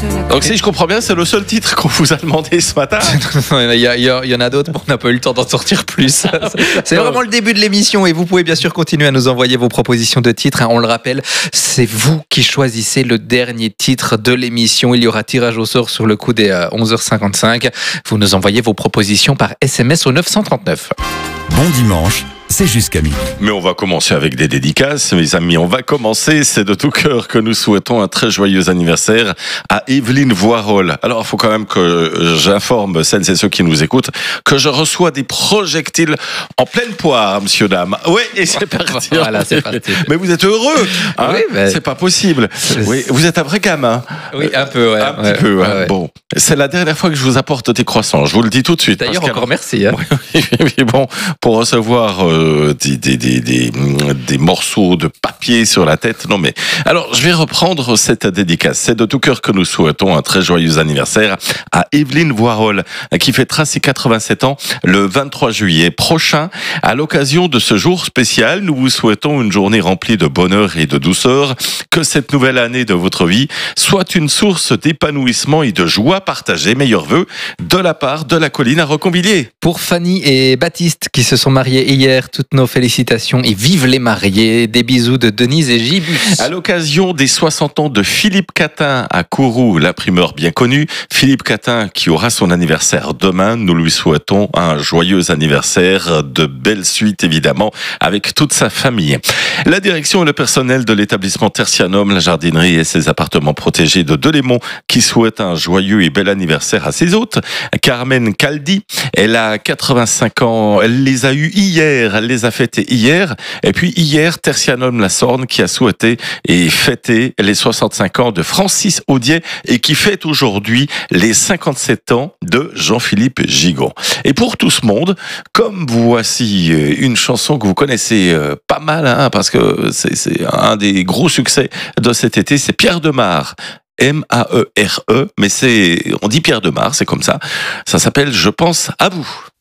Donc si je comprends bien, c'est le seul titre qu'on vous a demandé ce matin. Il y en a d'autres, mais on n'a pas eu le temps d'en sortir plus. C'est vraiment le début de l'émission et vous pouvez bien sûr continuer à nous envoyer vos propositions de titres. On le rappelle, c'est vous qui choisissez le dernier titre de l'émission. Il y aura tirage au sort sur le coup des 11h55. Vous nous envoyez vos propositions par SMS au 939. Bon dimanche, c'est jusqu'à midi. Mais on va commencer avec des dédicaces, mes amis. On va commencer, c'est de tout cœur que nous souhaitons un très joyeux anniversaire à Evelyne Voirol. Alors, il faut quand même que j'informe celles et ceux qui nous écoutent que je reçois des projectiles en pleine poire, monsieur, dame. Oui, et c'est parti. Voilà, c'est parti. Mais vous êtes heureux, hein? Oui, mais... C'est pas possible. Oui, vous êtes un vrai gamin. Oui, un peu, ouais. Un petit peu, hein. Ouais. Bon, c'est la dernière fois que je vous apporte des croissants. Je vous le dis tout de suite. D'ailleurs, encore merci. Hein. Oui, bon, pour recevoir des morceaux de papier sur la tête. Non mais, alors je vais reprendre cette dédicace. C'est de tout cœur que nous souhaitons un très joyeux anniversaire à Evelyne Voirol, qui fêtera ses 87 ans le 23 juillet prochain. À l'occasion de ce jour spécial, nous vous souhaitons une journée remplie de bonheur et de douceur. Que cette nouvelle année de votre vie soit une source d'épanouissement et de joie partagée. Meilleurs vœux de la part de la colline à Recombilier. Pour Fanny et Baptiste qui se sont mariés hier, toutes nos félicitations et vive les mariés. Des bisous de Denise et Gibus. À l'occasion des 60 ans de Philippe Catin à Kourou, l'imprimeur bien connu, Philippe Catin qui aura son anniversaire demain, nous lui souhaitons un joyeux anniversaire, de belles suites évidemment, avec toute sa famille. La direction et le personnel de l'établissement Tertianum, la jardinerie et ses appartements protégés de Delémont qui souhaitent un joyeux et bel anniversaire à ses hôtes. Carmen Caldi, elle a 85 ans, elle les a eus hier, elle les a fêtés hier. Et puis hier, Tertianum La Sorne qui a souhaité et fêté les 65 ans de Francis Audier et qui fête aujourd'hui les 57 ans de Jean-Philippe Gigon. Et pour tout ce monde, comme voici une chanson que vous connaissez pas mal, hein, parce que c'est un des gros succès de cet été, c'est Pierre Demar. M-A-E-R-E, mais on dit Pierre Demar, c'est comme ça. Ça s'appelle Je pense à vous.